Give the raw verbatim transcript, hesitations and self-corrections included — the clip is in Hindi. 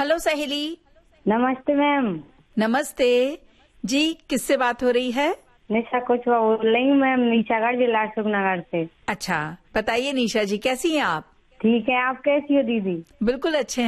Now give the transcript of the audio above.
हेलो सहेली। नमस्ते मैम। नमस्ते जी, किससे बात हो रही है? निशा कोचवा बोल रही हूँ मैम, निशागढ़ जिला अशोक नगर से। अच्छा, बताइए निशा जी, कैसी हैं आप? ठीक है, आप कैसी हो दीदी? बिल्कुल अच्छे हैं।